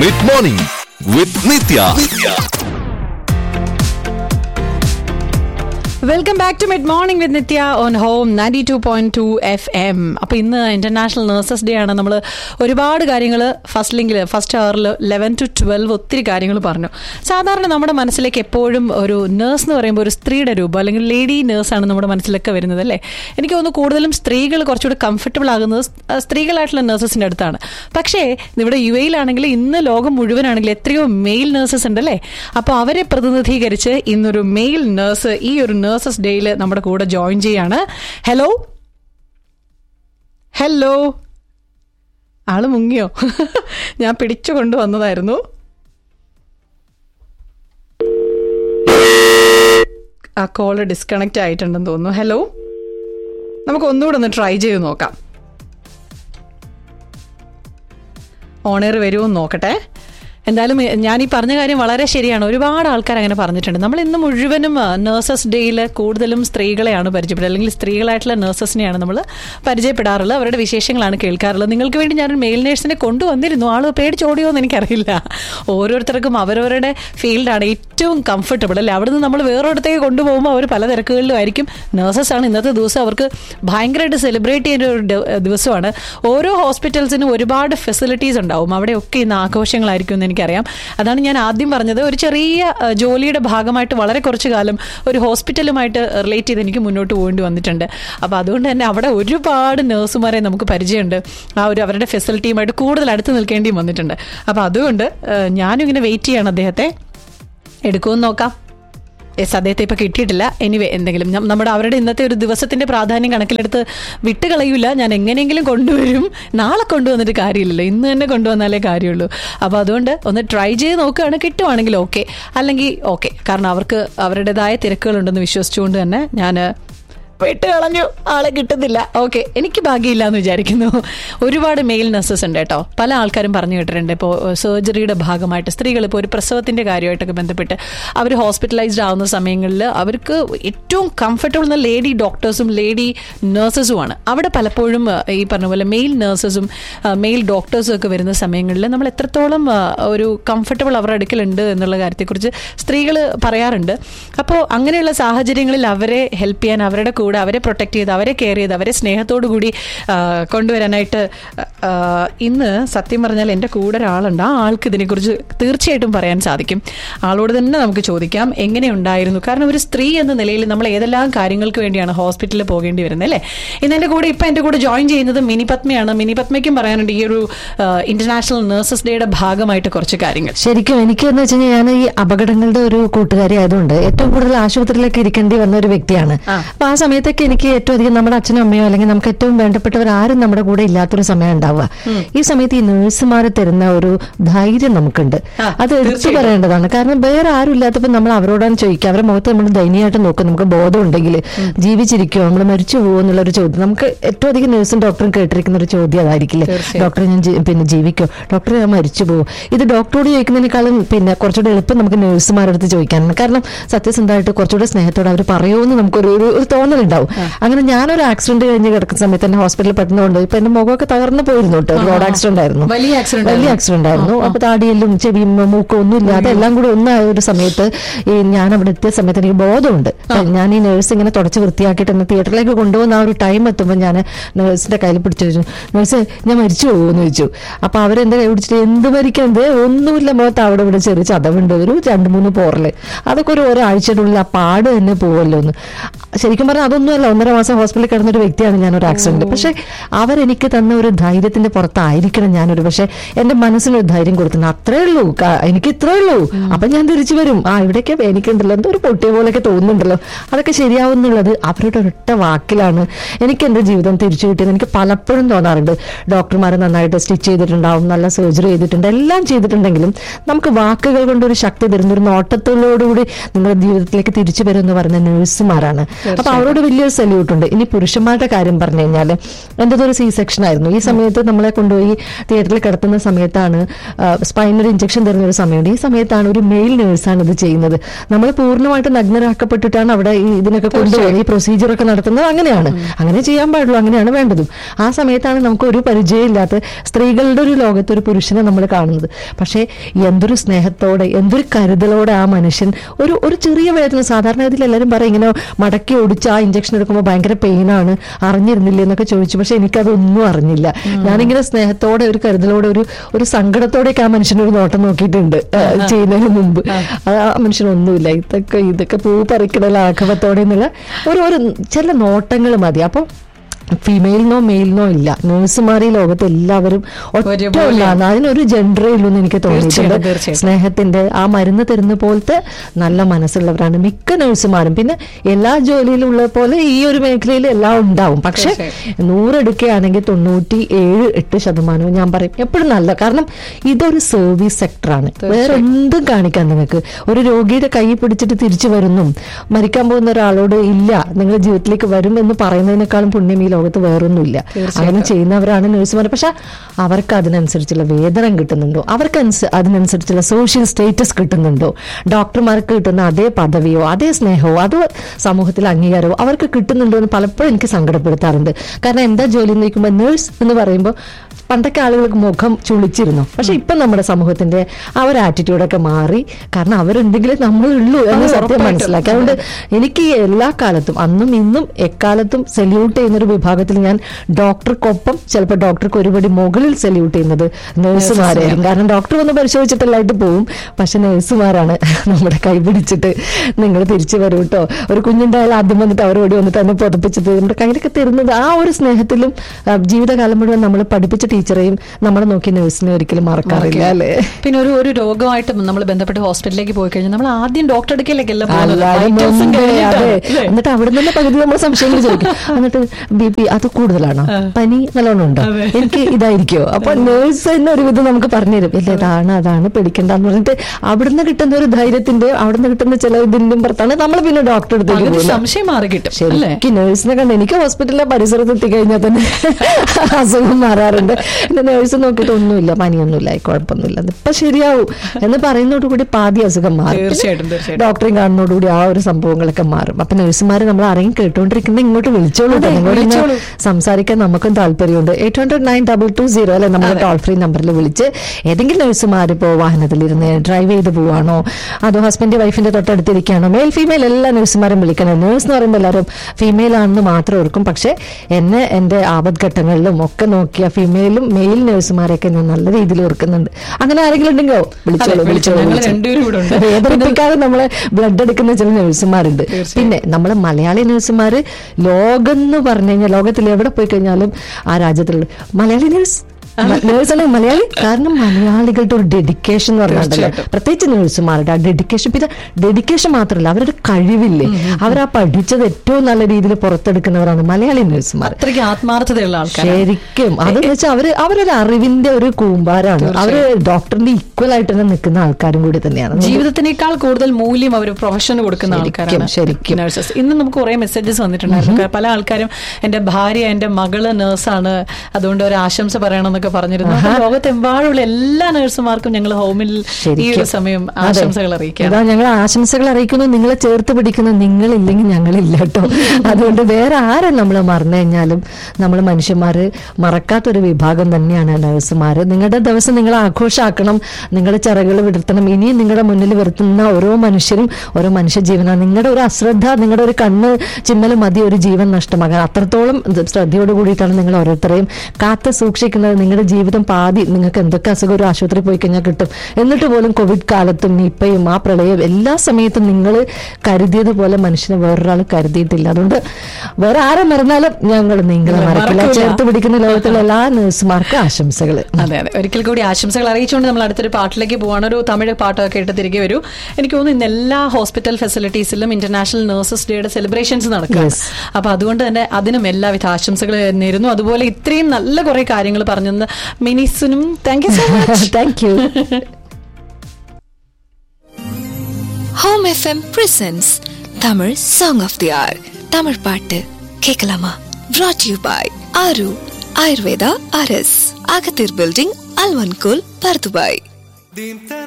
Mid morning with Nithya. Welcome back to mid morning with Nithya on home 92.2 FM. അപ്പോൾ ഇന്ന് international nurses day ആണ്. നമ്മൾ ഒരുപാട് കാര്യങ്ങൾ ഫസ്റ്റ് അവറിൽ 11 to 12 ഒത്തിരി കാര്യങ്ങൾ പറഞ്ഞു. സാധാരണ നമ്മുടെ മനസ്സിലേക്ക് എപ്പോഴും ഒരു നേഴ്സ് എന്ന് പറയുമ്പോൾ ഒരു സ്ത്രീയുടെ രൂപം അല്ലെങ്കിൽ ലേഡി നേഴ്സാണ് നമ്മുടെ മനസ്സിലൊക്കെ വരുന്നത് അല്ലേ. എനിക്ക് തോന്നുന്നു കൂടുതലും സ്ത്രീകൾ കുറച്ചുകൂടി കംഫർട്ടബിൾ ആകുന്നത് സ്ത്രീകളായിട്ടുള്ള നേഴ്സസിൻ്റെ അടുത്താണ്. പക്ഷേ ഇവിടെ UAE-ലാണെങ്കിൽ ഇന്ന് ലോകം മുഴുവനാണെങ്കിൽ എത്രയോ മെയിൽ നേഴ്സസ് ഉണ്ട് അല്ലേ. അപ്പോൾ അവരെ പ്രതിനിധീകരിച്ച് ഇന്നൊരു മെയിൽ നേഴ്സ് ഈ ഒരു നേഴ്സസ് ഡേയിൽ നമ്മുടെ കൂടെ ജോയിൻ ചെയ്യാണ്. ഹലോ ഹലോ, ആള് മുങ്ങിയോ? ഞാൻ പിടിച്ചു കൊണ്ടുവന്നതായിരുന്നു. ആ കോള് ഡിസ്കണക്റ്റ് ആയിട്ടുണ്ടെന്ന് തോന്നുന്നു. ഹലോ, നമുക്ക് ഒന്നുകൂടെ ഒന്ന് ട്രൈ ചെയ്ത് നോക്കാം. ഓണർ വരുമോ എന്ന് നോക്കട്ടെ. എന്തായാലും ഞാൻ ഈ പറഞ്ഞ കാര്യം വളരെ ശരിയാണ്. ഒരുപാട് ആൾക്കാർ അങ്ങനെ പറഞ്ഞിട്ടുണ്ട്. നമ്മൾ ഇന്ന് മുഴുവനും നേഴ്സസ് ഡേയിൽ കൂടുതലും സ്ത്രീകളെയാണ് പരിചയപ്പെടുക, അല്ലെങ്കിൽ സ്ത്രീകളായിട്ടുള്ള നേഴ്സസിനെയാണ് നമ്മൾ പരിചയപ്പെടാറുള്ളത്. അവരുടെ വിശേഷങ്ങളാണ് കേൾക്കാറുള്ളത്. നിങ്ങൾക്ക് വേണ്ടി ഞാനൊരു മെയിൽ നേഴ്സിനെ കൊണ്ടുവന്നിരുന്നു. ആൾ പേടിച്ചോടിയോ എന്ന് എനിക്കറിയില്ല. ഓരോരുത്തർക്കും അവരവരുടെ ഫീൽഡാണ് ഏറ്റവും കംഫർട്ടബിൾ അല്ലേ. അവിടുന്ന് നമ്മൾ വേറൊരിടത്തേക്ക് കൊണ്ടുപോകുമ്പോൾ അവർ പല തിരക്കുകളിലും ആയിരിക്കും. നേഴ്സസാണ് ഇന്നത്തെ ദിവസം അവർക്ക് ഭയങ്കരമായിട്ട് സെലിബ്രേറ്റ് ചെയ്യുന്ന ഒരു ദിവസമാണ്. ഓരോ ഹോസ്പിറ്റൽസിനും ഒരുപാട് ഫെസിലിറ്റീസ് ഉണ്ടാവും. അവിടെയൊക്കെ ഇന്ന് ആഘോഷങ്ങളായിരിക്കും എന്ന് എനിക്കറിയാം. അതാണ് ഞാൻ ആദ്യം പറഞ്ഞത്. ഒരു ചെറിയ ജോലിയുടെ ഭാഗമായിട്ട് വളരെ കുറച്ചു കാലം ഒരു ഹോസ്പിറ്റലുമായിട്ട് റിലേറ്റ് ചെയ്ത് എനിക്ക് മുന്നോട്ട് പോകേണ്ടി വന്നിട്ടുണ്ട്. അപ്പോൾ അതുകൊണ്ട് തന്നെ അവിടെ ഒരുപാട് നഴ്സുമാരെ നമുക്ക് പരിചയമുണ്ട്. അവരുടെ ഫെസിലിറ്റിയുമായിട്ട് കൂടുതൽ അടുത്ത് നിൽക്കേണ്ടിയും വന്നിട്ടുണ്ട്. അപ്പോൾ അതുകൊണ്ട് ഞാനും ഇങ്ങനെ വെയിറ്റ് ചെയ്യണം അദ്ദേഹത്തെ. എടുക്കുമെന്ന് നോക്കാം. അദ്ദേഹത്തെ ഇപ്പം കിട്ടിയിട്ടില്ല. എനിവേ, എന്തെങ്കിലും നമ്മുടെ അവരുടെ ഇന്നത്തെ ഒരു ദിവസത്തിന്റെ പ്രാധാന്യം കണക്കിലെടുത്ത് വിട്ടുകളയൂല. ഞാൻ എങ്ങനെയെങ്കിലും കൊണ്ടുവരും. നാളെ കൊണ്ടുവന്നിട്ട് കാര്യമില്ലല്ലോ, ഇന്ന് തന്നെ കൊണ്ടുവന്നാലേ കാര്യമുള്ളൂ. അപ്പോൾ അതുകൊണ്ട് ഒന്ന് ട്രൈ ചെയ്ത് നോക്കുകയാണ്. കിട്ടുവാണെങ്കിൽ ഓക്കെ, അല്ലെങ്കിൽ ഓക്കെ. കാരണം അവർക്ക് അവരുടേതായ തിരക്കുകളുണ്ടെന്ന് വിശ്വസിച്ചുകൊണ്ട് തന്നെ ഞാൻ വിട്ട് കളഞ്ഞു. ആളെ കിട്ടുന്നില്ല. ഓക്കെ, എനിക്ക് ഭാഗ്യമില്ല എന്ന് വിചാരിക്കുന്നു. ഒരുപാട് മെയിൽ നഴ്സസ് ഉണ്ട് കേട്ടോ. പല ആൾക്കാരും പറഞ്ഞു കേട്ടിട്ടുണ്ട്. ഇപ്പോൾ സർജറിയുടെ ഭാഗമായിട്ട് സ്ത്രീകൾ ഇപ്പോൾ ഒരു പ്രസവത്തിന്റെ കാര്യമായിട്ടൊക്കെ ബന്ധപ്പെട്ട് അവർ ഹോസ്പിറ്റലൈസ്ഡ് ആവുന്ന സമയങ്ങളിൽ അവർക്ക് ഏറ്റവും കംഫർട്ടബിൾ എന്ന ലേഡി ഡോക്ടേഴ്സും ലേഡി നഴ്സസുമാണ്. അവിടെ പലപ്പോഴും ഈ പറഞ്ഞ പോലെ മെയിൽ നഴ്സസും മെയിൽ ഡോക്ടേഴ്സും ഒക്കെ വരുന്ന സമയങ്ങളിൽ നമ്മൾ എത്രത്തോളം ഒരു കംഫർട്ടബിൾ അവരുടെ അടുക്കലുണ്ട് എന്നുള്ള കാര്യത്തെക്കുറിച്ച് സ്ത്രീകൾ പറയാറുണ്ട്. അപ്പോൾ അങ്ങനെയുള്ള സാഹചര്യങ്ങളിൽ അവരെ ഹെൽപ്പ് ചെയ്യാൻ, അവരുടെ കൂടെ അവരെ പ്രൊട്ടക്ട് ചെയ്ത്, അവരെ കെയർ ചെയ്ത്, അവരെ സ്നേഹത്തോടു കൂടി കൊണ്ടുവരാനായിട്ട് ഇന്ന് സത്യം പറഞ്ഞാൽ എൻ്റെ കൂടെ ഒരാളുണ്ട്. ആ ആൾക്ക് ഇതിനെക്കുറിച്ച് തീർച്ചയായിട്ടും പറയാൻ സാധിക്കും. ആളോട് തന്നെ നമുക്ക് ചോദിക്കാം എങ്ങനെയുണ്ടായിരുന്നു. കാരണം ഒരു സ്ത്രീ എന്ന നിലയിൽ നമ്മൾ ഏതെല്ലാം കാര്യങ്ങൾക്ക് വേണ്ടിയാണ് ഹോസ്പിറ്റലിൽ പോകേണ്ടി വരുന്നത് അല്ലേ. ഇന്ന് എൻ്റെ കൂടെ ജോയിൻ ചെയ്യുന്നത് മിനി പത്മയാണ്. മിനി പത്മയ്ക്കും പറയാനുണ്ട് ഈ ഒരു ഇന്റർനാഷണൽ നഴ്സസ് ഡേയുടെ ഭാഗമായിട്ട് കുറച്ച് കാര്യങ്ങൾ. ശരിക്കും എനിക്ക് എന്ന് വെച്ച് കഴിഞ്ഞാൽ ഞാൻ ഈ അപകടങ്ങളുടെ ഒരു കൂട്ടുകാരി ആയതുകൊണ്ട് ഏറ്റവും കൂടുതൽ ആശുപത്രിയിലേക്ക് ഇരിക്കേണ്ടി വന്ന ഒരു വ്യക്തിയാണ്. അപ്പൊ ആ സമയത്തൊക്കെ എനിക്ക് ഏറ്റവും അധികം നമ്മുടെ അച്ഛനും അമ്മയോ അല്ലെങ്കിൽ നമുക്ക് ഏറ്റവും വേണ്ടപ്പെട്ടവർ ആരും നമ്മുടെ കൂടെ ഇല്ലാത്തൊരു സമയം ഉണ്ടാവുക. ഈ സമയത്ത് ഈ നഴ്സുമാർ തരുന്ന ഒരു ധൈര്യം നമുക്കുണ്ട്. അത് എടുത്തു പറയേണ്ടതാണ്. കാരണം വേറെ ആരും ഇല്ലാത്തപ്പോൾ നമ്മൾ അവരോടാണ് ചോദിക്കുക. അവരുടെ മുഖത്ത് നമ്മൾ ദയനീയമായിട്ട് നോക്കും. നമുക്ക് ബോധം ഉണ്ടെങ്കിൽ ജീവിച്ചിരിക്കുമോ, നമ്മൾ മരിച്ചു പോകുമോ എന്നുള്ളൊരു ചോദ്യം നമുക്ക് ഏറ്റവും അധികം നഴ്സും ഡോക്ടറും കേട്ടിരിക്കുന്ന ഒരു ചോദ്യം അതായിരിക്കില്ലേ. ഡോക്ടറെ ഞാൻ ജീവിക്കോ, ഡോക്ടറെ ഞാൻ മരിച്ചു പോകും. ഇത് ഡോക്ടറോട് ചോദിക്കുന്നതിനേക്കാളും കുറച്ചുകൂടെ എളുപ്പം നമുക്ക് നഴ്സുമാരടുത്ത് ചോദിക്കാനാണ്. കാരണം സത്യസന്ധമായിട്ട് കുറച്ചുകൂടെ സ്നേഹത്തോടെ അവർ പറയുമെന്ന് നമുക്കൊരു തോന്നലുണ്ടാവും. അങ്ങനെ ഞാനൊരു ആക്സിഡന്റ് കഴിഞ്ഞ് കിടക്കുന്ന സമയത്ത് തന്നെ ഹോസ്പിറ്റലിൽ പെട്ടെന്നുകൊണ്ട് ഇപ്പൊ എന്റെ മുഖമൊക്കെ തകർന്നു പോയിരുന്നു കേട്ടോ. റോഡ് ആക്സിഡന്റ് ആയിരുന്നു, വലിയ ആക്സിഡന്റ് ആയിരുന്നു. അപ്പൊ താടിയെല്ലും ചെവിയും മൂക്കും ഒന്നും ഇല്ലാതെ എല്ലാം കൂടി ഒന്നായ ഒരു സമയത്ത് ഞാൻ അവിടെ എത്തിയ സമയത്ത് എനിക്ക് ബോധമുണ്ട്. ഞാൻ ഈ നേഴ്സ് ഇങ്ങനെ തുടച്ച് വൃത്തിയാക്കിയിട്ട് എന്നെ തിയേറ്ററിലേക്ക് കൊണ്ടുപോകുന്ന ആ ഒരു ടൈം എത്തുമ്പോൾ ഞാൻ നേഴ്സിന്റെ കയ്യിൽ പിടിച്ചു ചോദിച്ചു, നേഴ്സ് ഞാൻ മരിച്ചു പോകുമെന്ന് ചോദിച്ചു. അപ്പൊ അവരെന്റെ കൈ പിടിച്ചിട്ട് എന്ത് മരിക്കുന്നത്, ഒന്നുമില്ല മുഖത്ത് അവിടെ ഇവിടെ ചെറിയ ചതവുണ്ട്, ഒരു 2-3 പോറല്, അതൊക്കെ ഒരാഴ്ചയുടെ ഉള്ളിൽ ആ പാട് തന്നെ പോവല്ലോ എന്ന്. ശരിക്കും പറഞ്ഞാൽ അതൊന്നുമല്ല, 1.5 മാസം ഹോസ്പിറ്റലിൽ കിടന്നൊരു വ്യക്തിയാണ് ഞാൻ ഒരു ആക്സിഡന്റ്. പക്ഷെ അവരെനിക്ക് തന്ന ഒരു ധൈര്യത്തിന്റെ പുറത്തായിരിക്കണം ഞാനൊരു പക്ഷെ എന്റെ മനസ്സിനൊരു ധൈര്യം കൊടുക്കുന്നത്. അത്രേ ഉള്ളൂ, എനിക്ക് ഇത്രേ ഉള്ളൂ. അപ്പൊ ഞാൻ തിരിച്ചു വരും. ഇവിടേക്ക് എനിക്കുണ്ടല്ലോ എന്തോ ഒരു പൊട്ടിയ പോലെയൊക്കെ തോന്നുന്നുണ്ടല്ലോ, അതൊക്കെ ശരിയാവുന്നുള്ളത് അവരുടെ ഒരൊറ്റ വാക്കിലാണ് എനിക്ക് എന്റെ ജീവിതം തിരിച്ചു കിട്ടിയത്. എനിക്ക് പലപ്പോഴും തോന്നാറുണ്ട് ഡോക്ടർമാരെ നന്നായിട്ട് സ്റ്റിച്ച് ചെയ്തിട്ടുണ്ടാവും, നല്ല സർജറി ചെയ്തിട്ടുണ്ട്, എല്ലാം ചെയ്തിട്ടുണ്ടെങ്കിലും നമുക്ക് വാക്കുകൾ കൊണ്ടൊരു ശക്തി തരുന്ന ഒരു നോട്ടത്തോടുകൂടി നിങ്ങളുടെ ജീവിതത്തിലേക്ക് തിരിച്ചു വരും എന്ന് പറയുന്ന നഴ്സുമാരാണ്. അപ്പൊ അവരോട് വലിയൊരു സല്യൂട്ട് ഉണ്ട്. ഇനി പുരുഷന്മാരുടെ കാര്യം പറഞ്ഞു കഴിഞ്ഞാൽ എന്തൊരു സി സെക്ഷൻ ആയിരുന്നു. ഈ സമയത്ത് നമ്മളെ കൊണ്ടുപോയി തിയേറ്ററിൽ കിടത്തുന്ന സമയത്താണ് സ്പൈനൽ ഇഞ്ചക്ഷൻ തരുന്ന ഒരു സമയമുണ്ട്. ഈ സമയത്താണ് ഒരു മെയിൽ നേഴ്സാണ് ഇത് ചെയ്യുന്നത്. നമ്മൾ പൂർണ്ണമായിട്ട് നഗ്നരാക്കപ്പെട്ടിട്ടാണ് അവിടെ ഇതിനൊക്കെ കൊണ്ടുപോയി ഈ പ്രൊസീജിയറൊക്കെ നടത്തുന്നത്. അങ്ങനെയാണ്, അങ്ങനെ ചെയ്യാൻ പാടുള്ളൂ, അങ്ങനെയാണ് വേണ്ടതും. ആ സമയത്താണ് നമുക്ക് ഒരു പരിചയമില്ലാത്ത സ്ത്രീകളുടെ ഒരു ലോകത്ത് ഒരു പുരുഷനെ നമ്മൾ കാണുന്നത്. പക്ഷേ എന്തൊരു സ്നേഹത്തോടെ, എന്തൊരു കരുതലോടെ ആ മനുഷ്യൻ ഒരു ചെറിയ വേദന, സാധാരണ ഇതിൽ എല്ലാവരും പറയും ഇങ്ങനെ മടക്കി ഒടിച്ച് ആ ഇഞ്ചക്ഷൻ എടുക്കുമ്പോൾ ഭയങ്കര പെയിനാണ്, അറിഞ്ഞിരുന്നില്ല എന്നൊക്കെ ചോദിച്ചു. പക്ഷെ എനിക്കതൊന്നും അറിഞ്ഞില്ല. ഞാനിങ്ങനെ സ്നേഹത്തോടെ, ഒരു കരുതലോടെ, ഒരു സങ്കടത്തോടെയൊക്കെ ആ മനുഷ്യനൊരു നോട്ടം നോക്കിയിട്ടുണ്ട് ചെയ്യുന്നതിന് മുമ്പ്. ആ മനുഷ്യനൊന്നുമില്ല, ഇതൊക്കെ പൂ പറിക്കണ ലാഘവത്തോടെ എന്നുള്ള ഒരു ചില നോട്ടങ്ങൾ മതി. അപ്പം ഫീമെയിലിനോ മെയിലിനോ ഇല്ല, നഴ്സുമാർ ഈ ലോകത്ത് എല്ലാവരും ഒറ്റയാണ്. അതിനൊരു ജെൻഡറേ ഉള്ളൂന്ന് എനിക്ക് തോന്നിയിട്ടുണ്ട്. സ്നേഹത്തിന്റെ ആ മരുന്ന് തരുന്ന പോലത്തെ നല്ല മനസ്സുള്ളവരാണ് മിക്ക നഴ്സുമാരും. പിന്നെ എല്ലാ ജോലിയിലുള്ള പോലെ ഈ ഒരു മേഖലയിൽ എല്ലാം ഉണ്ടാവും. പക്ഷെ 100 എടുക്കുകയാണെങ്കിൽ 97-8% ഞാൻ പറയും എപ്പോഴും നല്ല. കാരണം ഇതൊരു സർവീസ് സെക്ടറാണ്. വേറെ എന്തും കാണിക്കാം നിങ്ങൾക്ക്. ഒരു രോഗിയുടെ കൈ പിടിച്ചിട്ട് തിരിച്ചു വരുന്നു, മരിക്കാൻ പോകുന്ന ഒരാളോട് ഇല്ല നിങ്ങളുടെ ജീവിതത്തിലേക്ക് വരും എന്ന് പറയുന്നതിനേക്കാളും പുണ്യം ഈ ലോകത്ത് വേറൊന്നുമില്ല. അങ്ങനെ ചെയ്യുന്നവരാണ് നഴ്സുമാർ. പക്ഷെ അവർക്ക് അതിനനുസരിച്ചുള്ള വേതനം കിട്ടുന്നുണ്ടോ? അവർക്ക് അതിനനുസരിച്ചുള്ള സോഷ്യൽ സ്റ്റേറ്റസ് കിട്ടുന്നുണ്ടോ? ഡോക്ടർമാർക്ക് കിട്ടുന്ന അതേ പദവിയോ അതേ സ്നേഹമോ അതോ സമൂഹത്തിൽ അംഗീകാരമോ അവർക്ക് കിട്ടുന്നുണ്ടോ എന്ന് പലപ്പോഴും എനിക്ക് സങ്കടപ്പെടുത്താറുണ്ട്. കാരണം എന്താ ജോലി എന്ന് ചോദിക്കുമ്പോൾ നേഴ്സ് എന്ന് പറയുമ്പോൾ പണ്ടൊക്കെ ആളുകൾക്ക് മുഖം ചുളിച്ചിരുന്നു. പക്ഷെ ഇപ്പം നമ്മുടെ സമൂഹത്തിന്റെ ആ ഒരു ആറ്റിറ്റ്യൂഡൊക്കെ മാറി. കാരണം അവരുണ്ടെങ്കിലേ നമ്മളുള്ളൂ എന്ന് സത്യം മനസ്സിലാക്കി. അതുകൊണ്ട് എനിക്ക് എല്ലാ കാലത്തും, അന്നും ഇന്നും എക്കാലത്തും സല്യൂട്ട് ചെയ്യുന്നൊരു വിഭാഗത്തിൽ ഞാൻ ഡോക്ടർക്കൊപ്പം, ചിലപ്പോൾ ഡോക്ടർക്ക് ഒരുപടി മുകളിൽ സല്യൂട്ട് ചെയ്യുന്നത് നഴ്സുമാരായിരിക്കും. കാരണം ഡോക്ടർ വന്ന് പരിശോധിച്ചിട്ടെല്ലായിട്ട് പോവും. പക്ഷെ നഴ്സുമാരാണ് നമ്മുടെ കൈ പിടിച്ചിട്ട് നിങ്ങൾ തിരിച്ചു വരും കേട്ടോ, ഒരു കുഞ്ഞുണ്ടായാലും ആദ്യം വന്നിട്ട് അവരോട് വന്നിട്ട് തന്നെ പുതപ്പിച്ചത് നമ്മുടെ കയ്യിലൊക്കെ തരുന്നത്. ആ ഒരു സ്നേഹത്തിലും ജീവിതകാലം മുഴുവൻ നമ്മൾ പഠിപ്പിച്ച ടീച്ചറെയും നമ്മളെ നോക്കി നഴ്സിനെ ഒരിക്കലും മറക്കാറില്ല അല്ലേ. പിന്നെ ഒരു രോഗമായിട്ട് നമ്മൾ ബന്ധപ്പെട്ട് ഹോസ്പിറ്റലിലേക്ക് പോയി കഴിഞ്ഞാൽ നമ്മൾ ആദ്യം ഡോക്ടർ അടുക്കലേക്കല്ല, എന്നിട്ട് അവിടെ നിന്ന് പകുതി നമ്മൾ സംശയങ്ങൾ ചോദിക്കും. എന്നിട്ട് BP അത് കൂടുതലാണോ, പനി നല്ലോണം ഉണ്ടോ, എനിക്ക് ഇതായിരിക്കോ? അപ്പൊ നേഴ്സ് തന്നെ ഒരുവിധം നമുക്ക് പറഞ്ഞുതരും, ഇല്ല അതാണ് പേടിക്കണ്ടെന്ന് പറഞ്ഞിട്ട് അവിടുന്ന് കിട്ടുന്ന ഒരു ധൈര്യത്തിന്റെ, അവിടുന്ന് കിട്ടുന്ന ചില ഇതിന്റെയും പുറത്താണ് നമ്മൾ പിന്നെ ഡോക്ടർ അടുത്തേക്ക് സംശയം മാറി കിട്ടും. ശരിക്കും നേഴ്സിനെ കണ്ട് എനിക്ക് ഹോസ്പിറ്റലിലെ പരിസരത്ത് എത്തിക്കഴിഞ്ഞാൽ തന്നെ അസുഖം മാറാറുണ്ട്. എന്റെ നേഴ്സ് നോക്കിയിട്ട് ഒന്നുമില്ല, പനിയൊന്നുമില്ല, കുഴപ്പമൊന്നുമില്ല, ഇപ്പൊ ശരിയാവും എന്ന് പറയുന്നതോടുകൂടി പാതി അസുഖം മാറും. ഡോക്ടറെയും കാണുന്നതോടുകൂടി ആ ഒരു സംഭവങ്ങളൊക്കെ മാറും. അപ്പൊ നഴ്സുമാര് നമ്മൾ ആരെങ്കിലും കേട്ടുകൊണ്ടിരിക്കുന്ന ഇങ്ങോട്ട് വിളിച്ചോളൂ, നിങ്ങളോട് സംസാരിക്കാൻ നമുക്കും താല്പര്യമുണ്ട്. 800-922-0 അല്ലെ നമ്മുടെ ടോൾ ഫ്രീ നമ്പറിൽ വിളിച്ച് ഏതെങ്കിലും നഴ്സുമാരിപ്പോ വാഹനത്തിലിരുന്ന് ഡ്രൈവ് ചെയ്ത് പോവാണോ, അതോ ഹസ്ബൻഡ് വൈഫിന്റെ തൊട്ടടുത്തിരിക്കുകയാണോ, മെയിൽ ഫീമെയിൽ എല്ലാ നഴ്സുമാരും വിളിക്കണം. നേഴ്സ് എന്ന് പറയുമ്പോൾ എല്ലാവരും ഫീമെയിൽ ആണെന്ന് മാത്രം ഓർക്കും. പക്ഷെ എന്നെ എന്റെ ആപത്ഘട്ടങ്ങളിലും ഒക്കെ നോക്കിയ ഫീമെയിലും മെയിൽ നഴ്സുമാരെയൊക്കെ ഞാൻ നല്ല രീതിയിൽ ഓർക്കുന്നുണ്ട്. അങ്ങനെ ആരെങ്കിലും ഉണ്ടെങ്കിലോ വിളിച്ചോളൂ. വേദനിപ്പിക്കാതെ നമ്മളെ ബ്ലഡ് എടുക്കുന്ന ചില നഴ്സുമാരുണ്ട്. പിന്നെ നമ്മളെ മലയാളി നഴ്സുമാര് ലോകം എന്ന് പറഞ്ഞു കഴിഞ്ഞാൽ ലോകത്തിൽ എവിടെ പോയി കഴിഞ്ഞാലും ആ രാജ്യത്തിലുള്ള മലയാളി നേഴ്സാണ് മലയാളി. കാരണം മലയാളികളുടെ ഒരു ഡെഡിക്കേഷൻ എന്ന് പറഞ്ഞാൽ പ്രത്യേകിച്ച് നേഴ്സുമാരുടെ ആ ഡെഡിക്കേഷൻ. പിന്നെ ഡെഡിക്കേഷൻ മാത്രമല്ല, അവരുടെ കഴിവില്ലേ, അവരാ പഠിച്ചത് ഏറ്റവും നല്ല രീതിയിൽ പുറത്തെടുക്കുന്നവരാണ് മലയാളി നേഴ്സുമാർ. ആത്മാർത്ഥതയുള്ള ആൾക്കാർ ശരിക്കും. അതെന്ന് വെച്ചാൽ അവരൊരു അറിവിന്റെ ഒരു കൂമ്പാരാണ്. അവര് ഡോക്ടറിന്റെ ഈക്വൽ ആയിട്ട് തന്നെ നിൽക്കുന്ന ആൾക്കാരും കൂടി തന്നെയാണ്. ജീവിതത്തിനേക്കാൾ കൂടുതൽ മൂല്യം അവർ പ്രൊഫഷന് കൊടുക്കുന്ന ആൾക്കാരാണ് ശരിക്കും നഴ്സസ്. ഇന്ന് നമുക്ക് കുറെ മെസ്സേജസ് വന്നിട്ടുണ്ടായിരുന്നു. പല ആൾക്കാരും എന്റെ ഭാര്യ, എന്റെ മകള് നേഴ്സാണ്, അതുകൊണ്ട് ഒരു ആശംസ പറയണമെന്ന് പറഞ്ഞിരുന്നു. ലോകത്തെമ്പാടുള്ള എല്ലാ നഴ്സുമാർക്കും ഞങ്ങൾ ഹോമിൽ ഈ ഒരു സമയം ആശംസകൾ അറിയിക്കാം. ഞങ്ങൾ ആശംസകൾ അറിയിക്കുന്നു. നിങ്ങളെ ചേർത്ത് പിടിക്കുന്ന നിങ്ങളില്ലെങ്കിൽ ഞങ്ങളില്ല കേട്ടോ. അതുകൊണ്ട് വേറെ ആരെ നമ്മൾ മറന്നു കഴിഞ്ഞാലും നമ്മൾ മനുഷ്യന്മാര് മറക്കാത്തൊരു വിഭാഗം തന്നെയാണ് നഴ്സുമാര്. നിങ്ങളുടെ ദിവസം നിങ്ങൾ ആഘോഷമാക്കണം, നിങ്ങളുടെ ചിറകുകൾ വിടർത്തണം. ഇനിയും നിങ്ങളുടെ മുന്നിൽ വരുത്തുന്ന ഓരോ മനുഷ്യരും ഓരോ മനുഷ്യജീവനാണ്. നിങ്ങളുടെ ഒരു അശ്രദ്ധ, നിങ്ങളുടെ ഒരു കണ്ണ് ചിമ്മൽ മതി ഒരു ജീവൻ നഷ്ടമാകാൻ. അത്രത്തോളം ശ്രദ്ധയോട് കൂടിയിട്ടാണ് നിങ്ങൾ ഓരോരുത്തരെയും കാത്ത് സൂക്ഷിക്കുന്നത്. നിങ്ങളുടെ ജീവിതം പാതി, നിങ്ങൾക്ക് എന്തൊക്കെ അസുഖം ഒരു ആശുപത്രി പോയി കഴിഞ്ഞാൽ കിട്ടും. എന്നിട്ട് പോലും കോവിഡ് കാലത്തും നിപ്പയും ആ പ്രളയം എല്ലാ സമയത്തും നിങ്ങൾ കരുതിയതുപോലെ മനുഷ്യനെ വേറൊരാൾ കരുതിയിട്ടില്ല. അതുകൊണ്ട് വേറെ ആരെ മറന്നാലും ഞങ്ങൾ നിങ്ങളെ മറക്കില്ല. ചേർത്ത് പിടിക്കുന്ന ലോകത്തിലെ എല്ലാ നഴ്സുമാർക്കും ആശംസകൾ. അതെ, ഒരിക്കൽ കൂടി ആശംസകൾ അറിയിച്ചുകൊണ്ട് നമ്മൾ അടുത്തൊരു പാട്ടിലേക്ക് പോവാണ്. ഒരു തമിഴ് പാട്ടൊക്കെ ഇട്ട് തിരികെ വരൂ. എനിക്ക് തോന്നുന്നു ഇന്ന് എല്ലാ ഹോസ്പിറ്റൽ ഫെസിലിറ്റീസിലും ഇന്റർനാഷണൽ നഴ്സസ് ഡേയുടെ സെലിബ്രേഷൻസ് നടക്കുക. അപ്പൊ അതുകൊണ്ട് തന്നെ അതിനും എല്ലാവിധ ആശംസകൾ നേരുന്നു. അതുപോലെ ഇത്രയും നല്ല കുറെ കാര്യങ്ങൾ പറഞ്ഞു മിനിസിനും thank you so much. Thank you. Home FM presents Tamil Song of the Hour. Tamil பாட்டு கேட்கலாமா? brought to you by ஆரு ஆயுர்வேதா RS, அகத்தீர் பில்டிங், அல்வன்கோல், பர்துபாய்.